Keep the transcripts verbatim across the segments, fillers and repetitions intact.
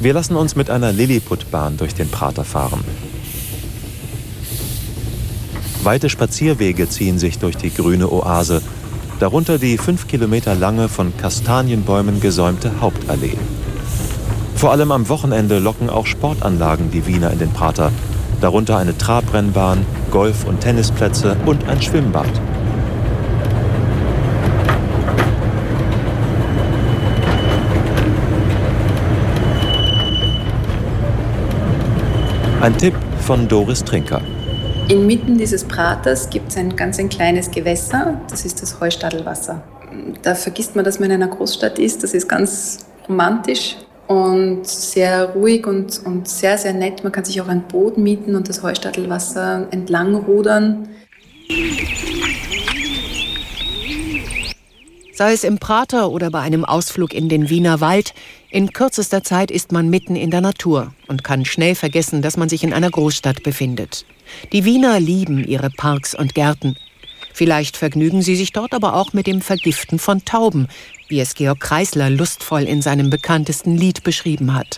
Wir lassen uns mit einer Lilliputbahn durch den Prater fahren. Weite Spazierwege ziehen sich durch die grüne Oase, darunter die fünf Kilometer lange, von Kastanienbäumen gesäumte Hauptallee. Vor allem am Wochenende locken auch Sportanlagen die Wiener in den Prater, darunter eine Trabrennbahn, Golf- und Tennisplätze und ein Schwimmbad. Ein Tipp von Doris Trinker. Inmitten dieses Praters gibt es ein ganz ein kleines Gewässer, das ist das Heustadelwasser. Da vergisst man, dass man in einer Großstadt ist, das ist ganz romantisch und sehr ruhig und, und sehr, sehr nett. Man kann sich auch ein Boot mieten und das Heustadelwasser entlang rudern. Sei es im Prater oder bei einem Ausflug in den Wiener Wald, in kürzester Zeit ist man mitten in der Natur und kann schnell vergessen, dass man sich in einer Großstadt befindet. Die Wiener lieben ihre Parks und Gärten. Vielleicht vergnügen sie sich dort aber auch mit dem Vergiften von Tauben, wie es Georg Kreisler lustvoll in seinem bekanntesten Lied beschrieben hat.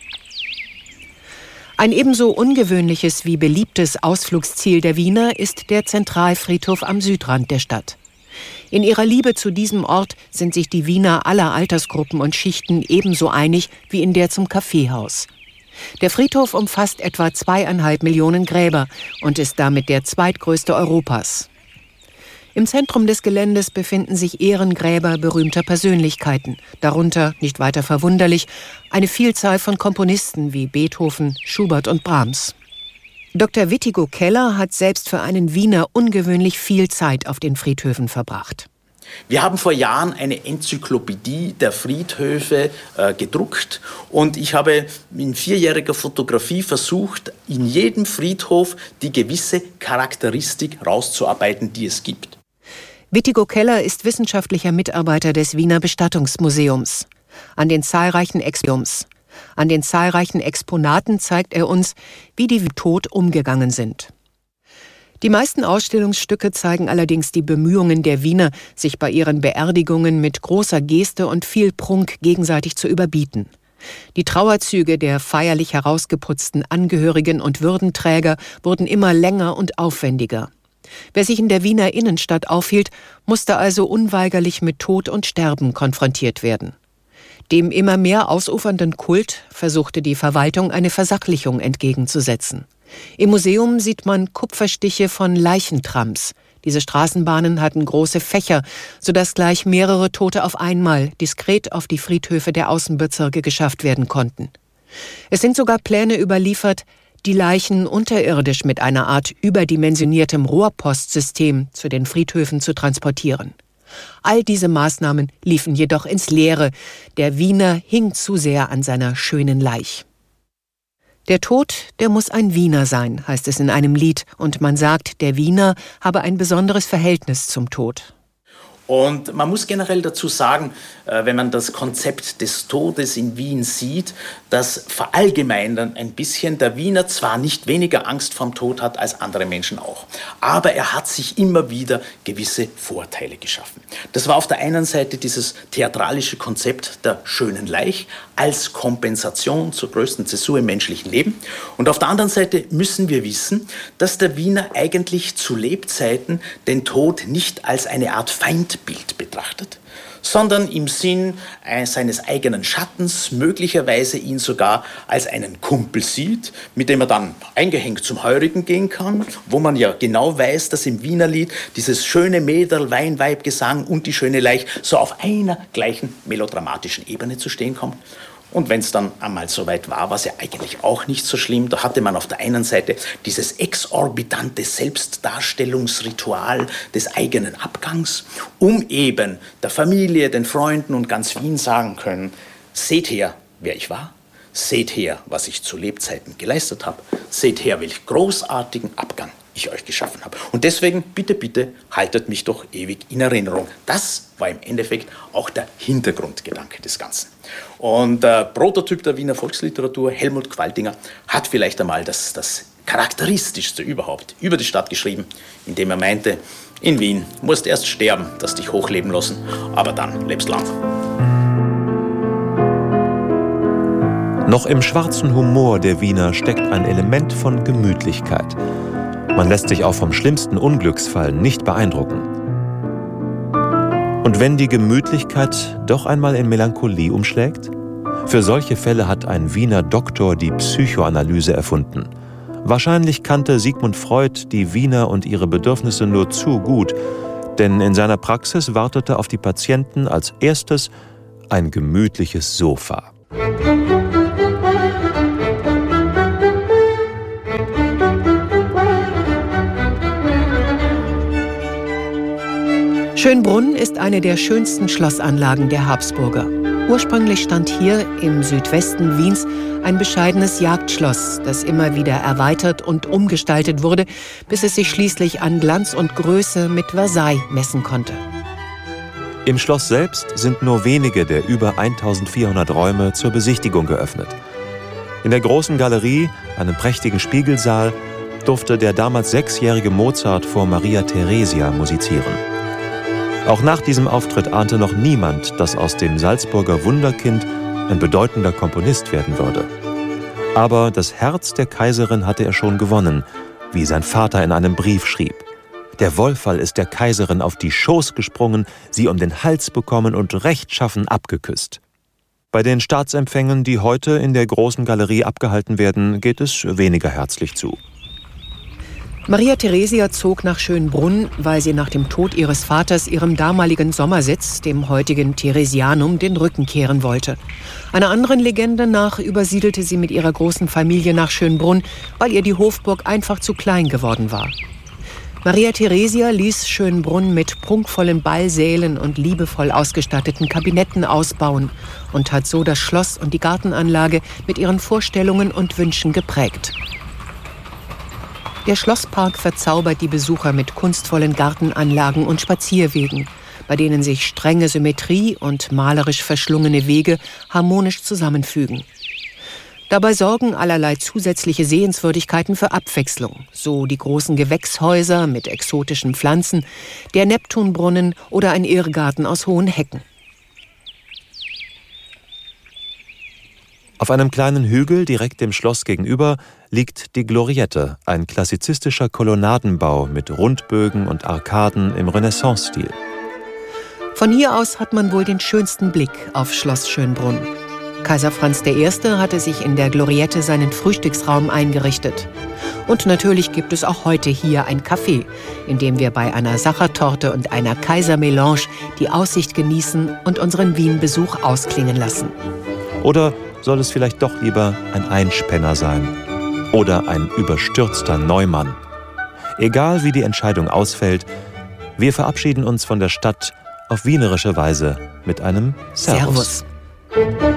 Ein ebenso ungewöhnliches wie beliebtes Ausflugsziel der Wiener ist der Zentralfriedhof am Südrand der Stadt. In ihrer Liebe zu diesem Ort sind sich die Wiener aller Altersgruppen und Schichten ebenso einig wie in der zum Kaffeehaus. Der Friedhof umfasst etwa zweieinhalb Millionen Gräber und ist damit der zweitgrößte Europas. Im Zentrum des Geländes befinden sich Ehrengräber berühmter Persönlichkeiten, darunter, nicht weiter verwunderlich, eine Vielzahl von Komponisten wie Beethoven, Schubert und Brahms. Doktor Wittigo Keller hat selbst für einen Wiener ungewöhnlich viel Zeit auf den Friedhöfen verbracht. Wir haben vor Jahren eine Enzyklopädie der Friedhöfe äh, gedruckt und ich habe in vierjähriger Fotografie versucht, in jedem Friedhof die gewisse Charakteristik rauszuarbeiten, die es gibt. Wittigo Keller ist wissenschaftlicher Mitarbeiter des Wiener Bestattungsmuseums. An den zahlreichen Expiums. An den zahlreichen Exponaten zeigt er uns, wie die mit Tod umgegangen sind. Die meisten Ausstellungsstücke zeigen allerdings die Bemühungen der Wiener, sich bei ihren Beerdigungen mit großer Geste und viel Prunk gegenseitig zu überbieten. Die Trauerzüge der feierlich herausgeputzten Angehörigen und Würdenträger wurden immer länger und aufwendiger. Wer sich in der Wiener Innenstadt aufhielt, musste also unweigerlich mit Tod und Sterben konfrontiert werden. Dem immer mehr ausufernden Kult versuchte die Verwaltung eine Versachlichung entgegenzusetzen. Im Museum sieht man Kupferstiche von Leichentrams. Diese Straßenbahnen hatten große Fächer, sodass gleich mehrere Tote auf einmal diskret auf die Friedhöfe der Außenbezirke geschafft werden konnten. Es sind sogar Pläne überliefert, die Leichen unterirdisch mit einer Art überdimensioniertem Rohrpostsystem zu den Friedhöfen zu transportieren. All diese Maßnahmen liefen jedoch ins Leere. Der Wiener hing zu sehr an seiner schönen Laich. Der Tod, der muss ein Wiener sein, heißt es in einem Lied. Und man sagt, der Wiener habe ein besonderes Verhältnis zum Tod. Und man muss generell dazu sagen, wenn man das Konzept des Todes in Wien sieht, dass verallgemeinern ein bisschen der Wiener zwar nicht weniger Angst vorm Tod hat als andere Menschen auch, aber er hat sich immer wieder gewisse Vorteile geschaffen. Das war auf der einen Seite dieses theatralische Konzept der schönen Laich als Kompensation zur größten Zäsur im menschlichen Leben. Und auf der anderen Seite müssen wir wissen, dass der Wiener eigentlich zu Lebzeiten den Tod nicht als eine Art Feindbild betrachtet, sondern im Sinn seines eigenen Schattens, möglicherweise ihn sogar als einen Kumpel sieht, mit dem er dann eingehängt zum Heurigen gehen kann, wo man ja genau weiß, dass im Wienerlied dieses schöne Mäderl, Weinweib, Gesang und die schöne Laich so auf einer gleichen melodramatischen Ebene zu stehen kommt. Und wenn es dann einmal so weit war, war es ja eigentlich auch nicht so schlimm. Da hatte man auf der einen Seite dieses exorbitante Selbstdarstellungsritual des eigenen Abgangs, um eben der Familie, den Freunden und ganz Wien sagen können, seht her, wer ich war, seht her, was ich zu Lebzeiten geleistet habe, seht her, welch großartigen Abgang ich euch geschaffen habe. Und deswegen, bitte, bitte, haltet mich doch ewig in Erinnerung. Das war im Endeffekt auch der Hintergrundgedanke des Ganzen. Und der Prototyp der Wiener Volksliteratur, Helmut Qualtinger, hat vielleicht einmal das, das Charakteristischste überhaupt über die Stadt geschrieben, indem er meinte, in Wien musst erst sterben, das dich hochleben lassen, aber dann lebst lang. Noch im schwarzen Humor der Wiener steckt ein Element von Gemütlichkeit. Man lässt sich auch vom schlimmsten Unglücksfall nicht beeindrucken. Und wenn die Gemütlichkeit doch einmal in Melancholie umschlägt? Für solche Fälle hat ein Wiener Doktor die Psychoanalyse erfunden. Wahrscheinlich kannte Sigmund Freud die Wiener und ihre Bedürfnisse nur zu gut, denn in seiner Praxis wartete auf die Patienten als erstes ein gemütliches Sofa. Schönbrunn ist eine der schönsten Schlossanlagen der Habsburger. Ursprünglich stand hier im Südwesten Wiens ein bescheidenes Jagdschloss, das immer wieder erweitert und umgestaltet wurde, bis es sich schließlich an Glanz und Größe mit Versailles messen konnte. Im Schloss selbst sind nur wenige der über eintausendvierhundert Räume zur Besichtigung geöffnet. In der großen Galerie, einem prächtigen Spiegelsaal, durfte der damals sechsjährige Mozart vor Maria Theresia musizieren. Auch nach diesem Auftritt ahnte noch niemand, dass aus dem Salzburger Wunderkind ein bedeutender Komponist werden würde. Aber das Herz der Kaiserin hatte er schon gewonnen, wie sein Vater in einem Brief schrieb. Der Wollfall ist der Kaiserin auf die Schoß gesprungen, sie um den Hals bekommen und rechtschaffen abgeküsst. Bei den Staatsempfängen, die heute in der großen Galerie abgehalten werden, geht es weniger herzlich zu. Maria Theresia zog nach Schönbrunn, weil sie nach dem Tod ihres Vaters ihrem damaligen Sommersitz, dem heutigen Theresianum, den Rücken kehren wollte. Einer anderen Legende nach übersiedelte sie mit ihrer großen Familie nach Schönbrunn, weil ihr die Hofburg einfach zu klein geworden war. Maria Theresia ließ Schönbrunn mit prunkvollen Ballsälen und liebevoll ausgestatteten Kabinetten ausbauen und hat so das Schloss und die Gartenanlage mit ihren Vorstellungen und Wünschen geprägt. Der Schlosspark verzaubert die Besucher mit kunstvollen Gartenanlagen und Spazierwegen, bei denen sich strenge Symmetrie und malerisch verschlungene Wege harmonisch zusammenfügen. Dabei sorgen allerlei zusätzliche Sehenswürdigkeiten für Abwechslung, so die großen Gewächshäuser mit exotischen Pflanzen, der Neptunbrunnen oder ein Irrgarten aus hohen Hecken. Auf einem kleinen Hügel direkt dem Schloss gegenüber liegt die Gloriette, ein klassizistischer Kolonnadenbau mit Rundbögen und Arkaden im Renaissance-Stil. Von hier aus hat man wohl den schönsten Blick auf Schloss Schönbrunn. Kaiser Franz der Erste hatte sich in der Gloriette seinen Frühstücksraum eingerichtet. Und natürlich gibt es auch heute hier ein Café, in dem wir bei einer Sachertorte und einer Kaisermelange die Aussicht genießen und unseren Wien-Besuch ausklingen lassen. Oder soll es vielleicht doch lieber ein Einspänner sein? Oder ein überstürzter Neumann? Egal wie die Entscheidung ausfällt, wir verabschieden uns von der Stadt auf wienerische Weise mit einem Servus. Servus.